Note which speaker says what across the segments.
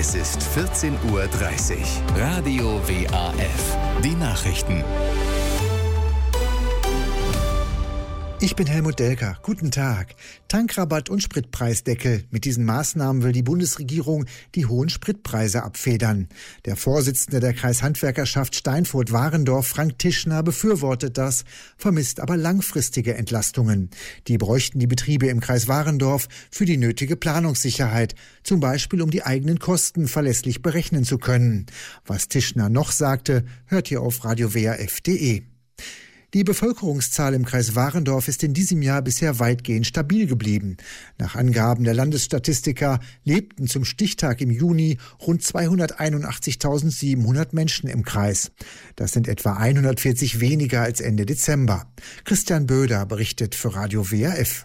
Speaker 1: Es ist 14:30 Uhr. Radio WAF. Die Nachrichten.
Speaker 2: Ich bin Helmut Delker. Guten Tag. Tankrabatt und Spritpreisdeckel. Mit diesen Maßnahmen will die Bundesregierung die hohen Spritpreise abfedern. Der Vorsitzende der Kreishandwerkerschaft Steinfurt-Warendorf, Frank Tischner, befürwortet das, vermisst aber langfristige Entlastungen. Die bräuchten die Betriebe im Kreis Warendorf für die nötige Planungssicherheit, zum Beispiel um die eigenen Kosten verlässlich berechnen zu können. Was Tischner noch sagte, hört ihr auf radiowaf.de. Die Bevölkerungszahl im Kreis Warendorf ist in diesem Jahr bisher weitgehend stabil geblieben. Nach Angaben der Landesstatistiker lebten zum Stichtag im Juni rund 281.700 Menschen im Kreis. Das sind etwa 140 weniger als Ende Dezember. Christian Böder berichtet für Radio WAF.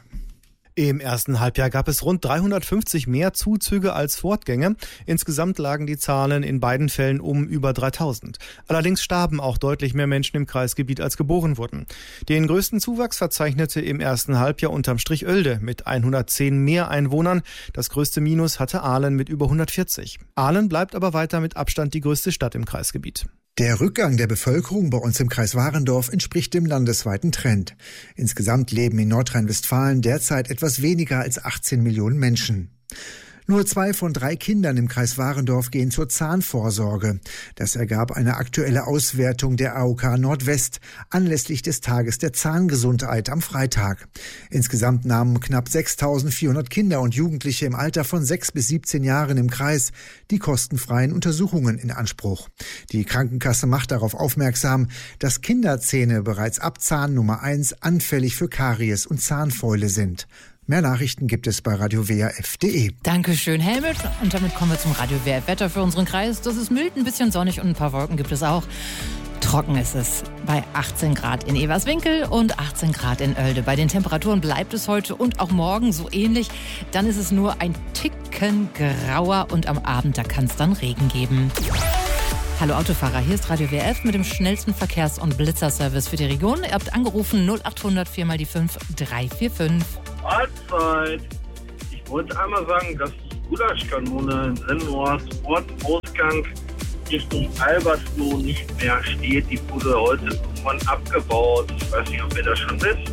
Speaker 3: Im ersten Halbjahr gab es rund 350 mehr Zuzüge als Fortgänge. Insgesamt lagen die Zahlen in beiden Fällen um über 3000. Allerdings starben auch deutlich mehr Menschen im Kreisgebiet, als geboren wurden. Den größten Zuwachs verzeichnete im ersten Halbjahr unterm Strich Oelde mit 110 mehr Einwohnern. Das größte Minus hatte Ahlen mit über 140. Ahlen bleibt aber weiter mit Abstand die größte Stadt im Kreisgebiet.
Speaker 2: Der Rückgang der Bevölkerung bei uns im Kreis Warendorf entspricht dem landesweiten Trend. Insgesamt leben in Nordrhein-Westfalen derzeit etwas weniger als 18 Millionen Menschen. Nur 2 von 3 Kindern im Kreis Warendorf gehen zur Zahnvorsorge. Das ergab eine aktuelle Auswertung der AOK Nordwest anlässlich des Tages der Zahngesundheit am Freitag. Insgesamt nahmen knapp 6.400 Kinder und Jugendliche im Alter von 6 bis 17 Jahren im Kreis die kostenfreien Untersuchungen in Anspruch. Die Krankenkasse macht darauf aufmerksam, dass Kinderzähne bereits ab Zahnnummer 1 anfällig für Karies und Zahnfäule sind. Mehr Nachrichten gibt es bei radiowaf.de.
Speaker 4: Dankeschön, Helmut. Und damit kommen wir zum Radio WAF Wetter für unseren Kreis. Das ist mild, ein bisschen sonnig und ein paar Wolken gibt es auch. Trocken ist es bei 18 Grad in Everswinkel und 18 Grad in Oelde. Bei den Temperaturen bleibt es heute und auch morgen so ähnlich. Dann ist es nur ein Ticken grauer und am Abend, da kann es dann Regen geben. Hallo Autofahrer, hier ist Radio WF mit dem schnellsten Verkehrs- und Blitzerservice für die Region. Ihr habt angerufen 0800 4 mal die 5 345.
Speaker 5: Mahlzeit. Ich wollte einmal sagen, dass die Gulaschkanone in Sennhorst vor dem Ausgang Richtung Albersloh nicht mehr steht. Die wurde heute irgendwann abgebaut. Ich weiß nicht, ob ihr das schon wisst.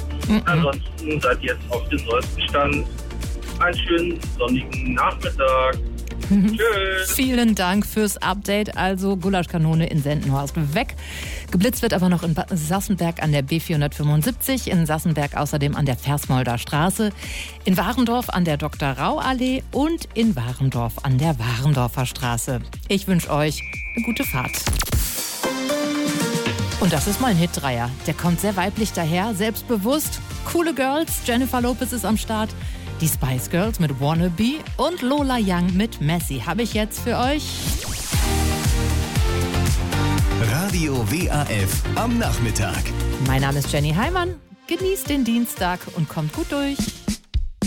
Speaker 5: Ansonsten seid ihr jetzt auf dem neuesten Stand. Einen schönen sonnigen Nachmittag. Tschüss.
Speaker 4: Vielen Dank fürs Update. Also Gulaschkanone in Sendenhorst weg. Geblitzt wird aber noch in Sassenberg an der B475, in Sassenberg außerdem an der Versmolder Straße, in Warendorf an der Dr.-Rau-Allee und in Warendorf an der Warendorfer Straße. Ich wünsche euch eine gute Fahrt. Und das ist mal ein Hit-Dreier. Der kommt sehr weiblich daher, selbstbewusst. Coole Girls, Jennifer Lopez ist am Start. Die Spice Girls mit Wannabe und Lola Young mit Messi habe ich jetzt für euch.
Speaker 1: Radio WAF am Nachmittag.
Speaker 4: Mein Name ist Jenny Heimann. Genießt den Dienstag und kommt gut durch.